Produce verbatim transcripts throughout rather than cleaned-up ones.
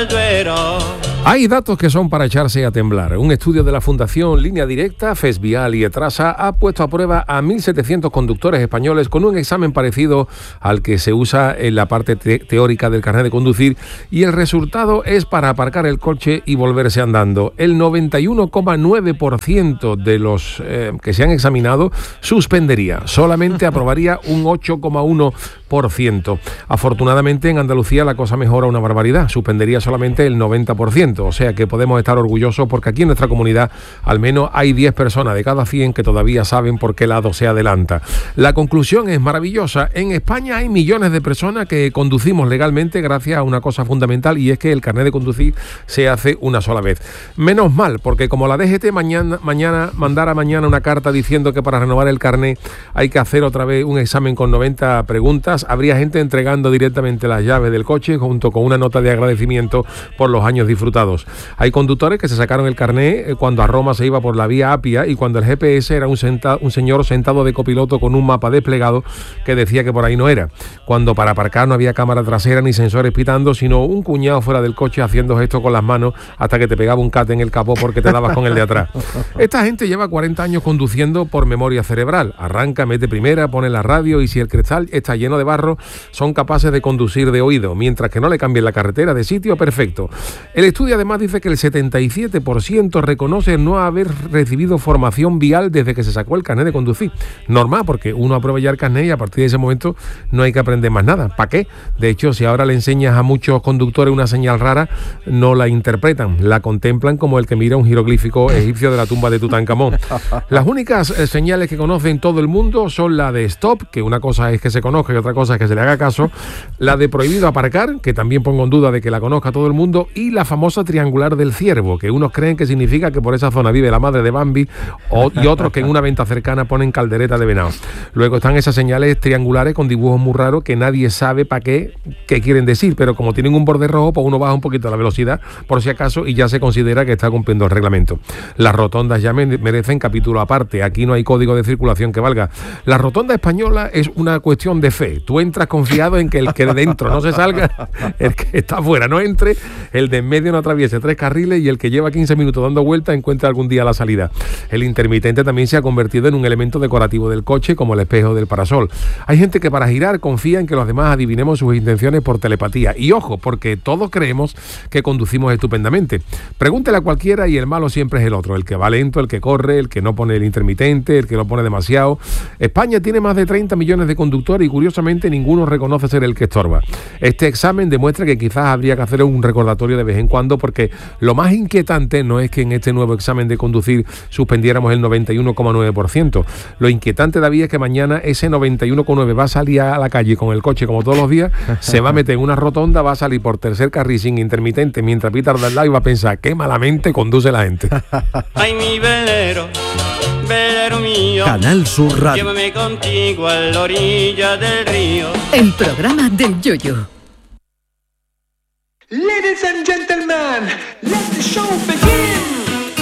del Duero. Hay datos que son para echarse a temblar. Un estudio de la Fundación Línea Directa, Fesvial y Etrasa ha puesto a prueba a mil setecientos conductores españoles con un examen parecido al que se usa en la parte te- teórica del carnet de conducir, y el resultado es para aparcar el coche y volverse andando. El noventa y uno coma nueve por ciento de los eh, que se han examinado suspendería. Solamente aprobaría un ocho coma uno por ciento. Afortunadamente en Andalucía la cosa mejora una barbaridad. Suspendería solamente el noventa por ciento. O sea que podemos estar orgullosos porque aquí en nuestra comunidad al menos hay diez personas de cada cien que todavía saben por qué lado se adelanta. La conclusión es maravillosa. En España hay millones de personas que conducimos legalmente gracias a una cosa fundamental, y es que el carnet de conducir se hace una sola vez. Menos mal, porque como la D G T mañana, mañana mandara mañana una carta diciendo que para renovar el carnet hay que hacer otra vez un examen con noventa preguntas, habría gente entregando directamente las llaves del coche junto con una nota de agradecimiento por los años disfrutados. Hay conductores que se sacaron el carné cuando a Roma se iba por la vía Apia y cuando el G P S era un, senta, un señor sentado de copiloto con un mapa desplegado que decía que por ahí no era. Cuando para aparcar no había cámara trasera ni sensores pitando, sino un cuñado fuera del coche haciendo gestos con las manos hasta que te pegaba un cate en el capó porque te dabas con el de atrás. Esta gente lleva cuarenta años conduciendo por memoria cerebral. Arranca, mete primera, pone la radio y si el cristal está lleno de barro, son capaces de conducir de oído, mientras que no le cambien la carretera de sitio, perfecto. El estudio además dice que el setenta y siete por ciento reconoce no haber recibido formación vial desde que se sacó el carnet de conducir. Normal, porque uno aprueba ya el carnet y a partir de ese momento no hay que aprender más nada. ¿Para qué? De hecho, si ahora le enseñas a muchos conductores una señal rara, no la interpretan, la contemplan como el que mira un jeroglífico egipcio de la tumba de Tutankamón. Las únicas eh, señales que conocen todo el mundo son la de stop, que una cosa es que se conozca y otra cosa es que se le haga caso, la de prohibido aparcar, que también pongo en duda de que la conozca todo el mundo, y la famosa triangular del ciervo, que unos creen que significa que por esa zona vive la madre de Bambi, o, y otros que en una venta cercana ponen caldereta de venado. Luego están esas señales triangulares con dibujos muy raros que nadie sabe para qué, qué quieren decir, pero como tienen un borde rojo, pues uno baja un poquito la velocidad por si acaso y ya se considera que está cumpliendo el reglamento. Las rotondas ya merecen capítulo aparte, aquí no hay código de circulación que valga. La rotonda española es una cuestión de fe. Tú entras confiado en que el que de dentro no se salga, el que está afuera no entre, el de en medio no atraviese tres carriles y el que lleva quince minutos dando vueltas encuentra algún día la salida. El intermitente también se ha convertido en un elemento decorativo del coche, como el espejo del parasol. Hay gente que para girar confía en que los demás adivinemos sus intenciones por telepatía. Y ojo, porque todos creemos que conducimos estupendamente. Pregúntele a cualquiera y el malo siempre es el otro, el que va lento, el que corre, el que no pone el intermitente, el que no pone demasiado. España tiene más de treinta millones de conductores y curiosamente ninguno reconoce ser el que estorba. Este examen demuestra que quizás habría que hacer un recordatorio de vez en cuando, porque lo más inquietante no es que en este nuevo examen de conducir suspendiéramos el noventa y uno coma nueve por ciento. Lo inquietante, David, es que mañana ese noventa y uno coma nueve por ciento va a salir a la calle con el coche como todos los días, se va a meter en una rotonda, va a salir por tercer carril sin intermitente mientras pita al lado y va a pensar qué malamente conduce la gente. Ay, mi velero, velero mío, Canal Sur Radio. llévame contigo a la orilla del río. El programa del Yoyo. Ladies and gentlemen, let the show begin.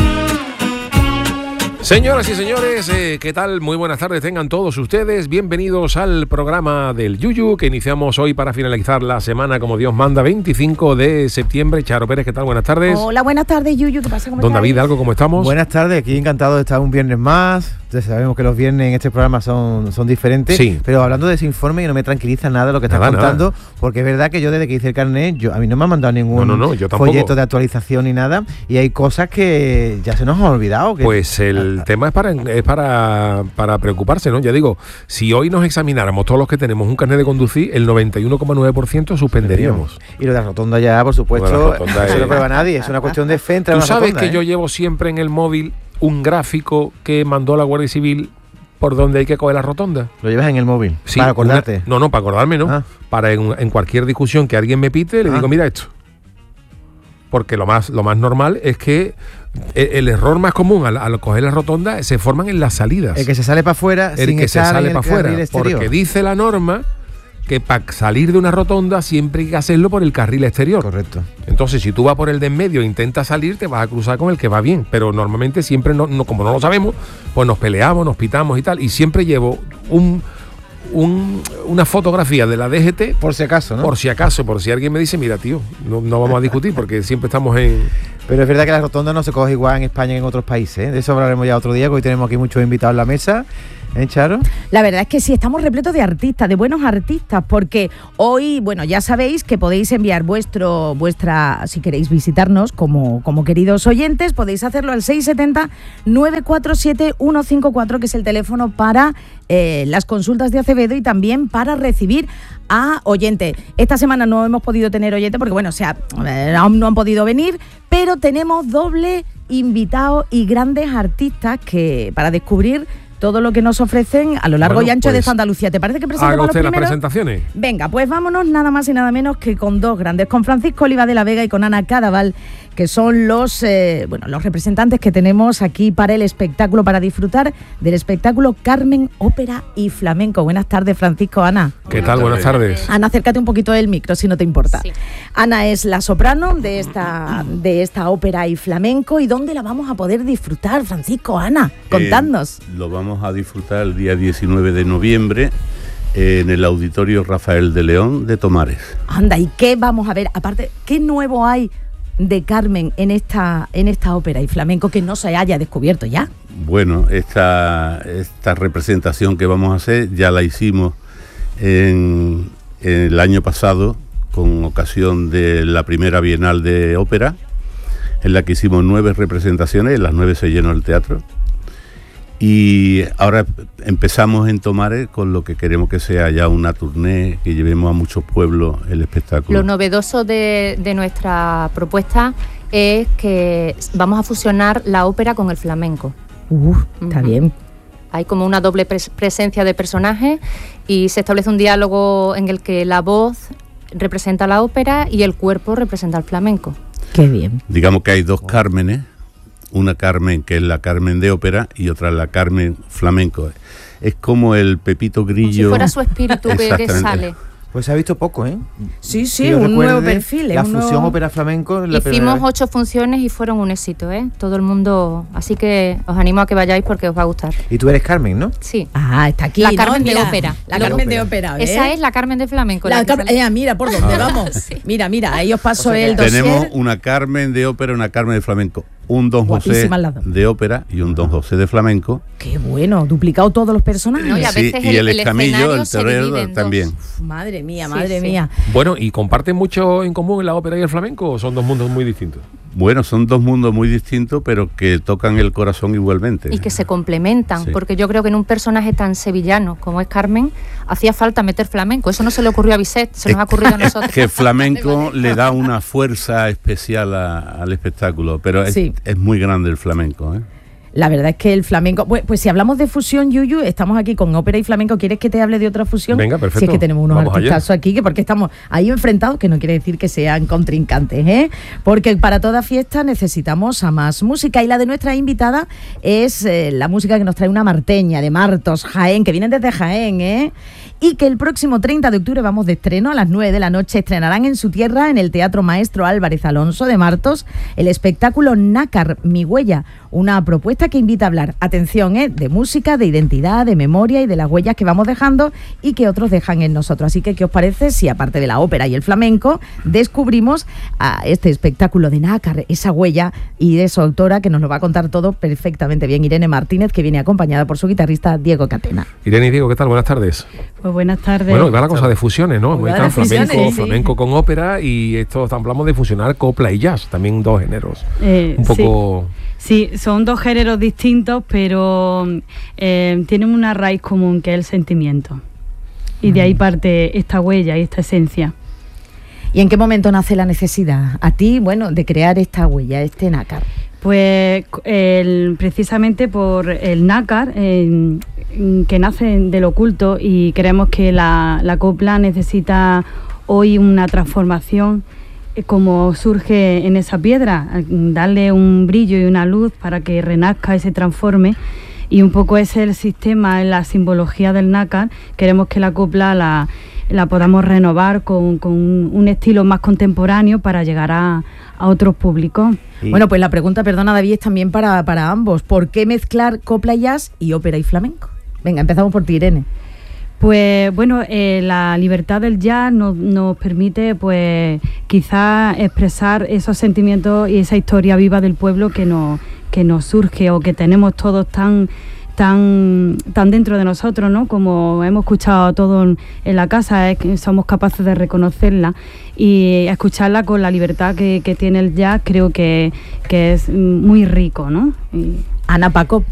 Señoras y señores, eh, ¿qué tal? Muy buenas tardes tengan todos ustedes. Bienvenidos al programa del Yuyu que iniciamos hoy para finalizar la semana como Dios manda, veinticinco de septiembre. Charo Pérez, ¿qué tal? Buenas tardes. Hola, buenas tardes, Yuyu. ¿Qué pasa? ¿Cómo Don estáis? David, ¿algo cómo estamos? Buenas tardes, aquí encantado de estar un viernes más. Ya sabemos que los viernes en este programa son, son diferentes, Sí. pero hablando de ese informe, no me tranquiliza nada lo que estás Nada, contando, nada. porque es verdad que yo desde que hice el carnet, yo, a mí no me han mandado ningún No, no, no, yo tampoco. folleto de actualización ni nada, y hay cosas que ya se nos han olvidado. Que, Pues el ah, tema es para es para, para preocuparse, ¿no? Ya digo, si hoy nos examináramos todos los que tenemos un carnet de conducir, el noventa y uno coma nueve por ciento suspenderíamos. Y lo de la rotonda ya, por supuesto, Lo de la rotonda eso es- no lo prueba nadie, es una cuestión de fe entrar Tú a una sabes rotonda, que ¿eh? yo llevo siempre en el móvil un gráfico que mandó la Guardia Civil por donde hay que coger la rotonda. Lo llevas en el móvil, Sí, para acordarte. una- no, no, para acordarme, ¿no. Ah. Para en, en cualquier discusión que alguien me pite, le Ah. digo, mira esto. Porque lo más, lo más normal es que el, el error más común al, al coger la rotonda se forman en las salidas. El que se sale para afuera El sin que se estar sale en el para afuera. carril exterior. Porque dice la norma que para salir de una rotonda siempre hay que hacerlo por el carril exterior. Correcto. Entonces, si tú vas por el de en medio e intentas salir, te vas a cruzar con el que va bien. Pero normalmente siempre, no, no, como no lo sabemos, pues nos peleamos, nos pitamos y tal. Y siempre llevo un, un, una fotografía de la D G T. Por si acaso, ¿no? Por si acaso, por si alguien me dice, mira, tío, no, no vamos a discutir porque siempre estamos en... Pero es verdad que la rotonda no se coge igual en España que en otros países, ¿eh? De eso hablaremos ya otro día, que hoy tenemos aquí muchos invitados en la mesa. ¿Eh, Charo? La verdad es que sí, estamos repletos de artistas, de buenos artistas, porque hoy, bueno, ya sabéis que podéis enviar vuestro, vuestra, si queréis visitarnos como, como queridos oyentes, podéis hacerlo al seis siete cero, nueve cuatro siete, uno cinco cuatro, que es el teléfono para eh, las consultas de Acevedo y también para recibir a oyentes. Esta semana no hemos podido tener oyentes porque, bueno, o sea, eh, aún no han podido venir, pero tenemos doble invitado y grandes artistas que para descubrir todo lo que nos ofrecen a lo largo Bueno, y ancho pues, de Santa Lucía. ¿Te parece que Haga presentamos los usted las primeros? presentaciones. Venga, pues vámonos nada más y nada menos que con dos grandes, con Francisco Oliva de la Vega y con Ana Cadaval, que son los eh, bueno los representantes que tenemos aquí para el espectáculo, para disfrutar del espectáculo Carmen, Ópera y Flamenco. Buenas tardes, Francisco, Ana. ¿Qué tal? Buenas tardes. Ana, acércate un poquito del micro, si no te importa. Sí. Ana es la soprano de esta, de esta ópera y flamenco. ¿Y dónde la vamos a poder disfrutar, Francisco? Ana, contadnos. Eh, lo vamos a disfrutar el día diecinueve de noviembre en el Auditorio Rafael de León de Tomares. Anda, ¿y qué vamos a ver? Aparte, ¿qué nuevo hay de Carmen en esta, en esta ópera y flamenco que no se haya descubierto ya? Bueno, esta, esta representación que vamos a hacer ya la hicimos en, en el año pasado con ocasión de la primera Bienal de Ópera, en la que hicimos nueve representaciones, en las nueve se llenó el teatro. Y ahora empezamos en Tomares con lo que queremos que sea ya una tournée, que llevemos a muchos pueblos el espectáculo. Lo novedoso de, de nuestra propuesta es que vamos a fusionar la ópera con el flamenco. Uh, está Ujú. bien. Hay como una doble pres- presencia de personajes y se establece un diálogo en el que la voz representa la ópera y el cuerpo representa el flamenco. Qué bien. Digamos que hay dos Cármenes, una Carmen que es la Carmen de ópera y otra la Carmen flamenco. Es como el Pepito Como Grillo. si fuera su espíritu que, que Exactamente. sale. Pues se ha visto poco, ¿eh? Sí, sí, Que yo un recuerde, nuevo perfil. es La un fusión nuevo- ópera flamenco. es la primera Hicimos vez. ocho funciones y fueron un éxito, ¿eh? Todo el mundo... Así que os animo a que vayáis porque os va a gustar. Y tú eres Carmen, ¿no? Sí. Ah, está aquí, La ¿no? Carmen de Mira, ópera. La Lo- Carmen de ópera, ¿ves? Esa es la Carmen de flamenco. La la que Car- sale- eh, mira, por dónde vamos. Sí. Mira, mira, ahí os paso O sea que el dossier. Tenemos una Carmen de ópera, una Carmen de flamenco, un Don José Guapísimas las dos. de ópera y un Don José de flamenco. Qué bueno, duplicado todos los personajes. No, y a Sí, veces y el- el el escamillo, escenario el se torero divide en dos. también. Uf, madre mía, Sí, madre sí. mía. Bueno, ¿y comparten mucho en común en la ópera y el flamenco o son dos mundos muy distintos? Bueno, son dos mundos muy distintos, pero que tocan el corazón igualmente. Y que se complementan, Sí. porque yo creo que en un personaje tan sevillano como es Carmen, hacía falta meter flamenco. Eso no se le ocurrió a Bizet, se nos ha ocurrido a nosotros. Que el flamenco le da una fuerza especial a- al espectáculo, pero es, Sí. es muy grande el flamenco, ¿eh? La verdad es que el flamenco... Pues, pues si hablamos de fusión, Yuyu, estamos aquí con ópera y flamenco. ¿Quieres que te hable de otra fusión? Venga, perfecto. Si es que tenemos unos Vamos allá. artistazos aquí, que porque estamos ahí enfrentados, que no quiere decir que sean contrincantes, ¿eh? Porque para toda fiesta necesitamos a más música. Y la de nuestra invitada es eh, la música que nos trae una marteña de Martos, Jaén, que vienen desde Jaén, ¿eh? Y que el próximo treinta de octubre vamos de estreno a las nueve de la noche. Estrenarán en su tierra, en el Teatro Maestro Álvarez Alonso de Martos, el espectáculo Nácar, mi huella. Una propuesta que invita a hablar, atención, ¿eh? de música, de identidad, de memoria y de las huellas que vamos dejando y que otros dejan en nosotros. Así que, ¿qué os parece si, aparte de la ópera y el flamenco, descubrimos a este espectáculo de Nácar, esa huella, y de su autora, que nos lo va a contar todo perfectamente bien, Irene Martínez, que viene acompañada por su guitarrista Diego Catena. Irene y Diego, ¿qué tal? Buenas tardes. Pues buenas tardes. Bueno, y va la cosa de fusiones, ¿no? Pues va Está de fusiones, flamenco, sí. flamenco con ópera y esto hablamos de fusionar copla y jazz, también dos géneros. Eh, Un poco... Sí, sí, son dos géneros distintos, pero eh, tienen una raíz común, que es el sentimiento. Y de ahí parte esta huella y esta esencia. ¿Y en qué momento nace la necesidad a ti, bueno, de crear esta huella, este nácar? Pues el- precisamente por el nácar, eh, que nace del oculto, y creemos que la, la copla necesita hoy una transformación, eh, como surge en esa piedra, eh, darle un brillo y una luz para que renazca y se transforme. Y un poco ese es el sistema, en la simbología del nácar. Queremos que la copla la, la podamos renovar con, con un, un estilo más contemporáneo para llegar a, a otros públicos. Y- Bueno, pues la pregunta, perdona David, es también para, para ambos. ¿Por qué mezclar copla y jazz y ópera y flamenco? Venga, empezamos por ti, Irene. Pues bueno, eh, la libertad del jazz nos, nos permite pues quizás expresar esos sentimientos y esa historia viva del pueblo que nos, que nos surge o que tenemos todos tan, tan, tan dentro de nosotros, ¿no? Como hemos escuchado todo en, en la casa, es que somos capaces de reconocerla y escucharla con la libertad que, que tiene el jazz, creo que, que es muy rico, ¿no? Y, Ana, Paco,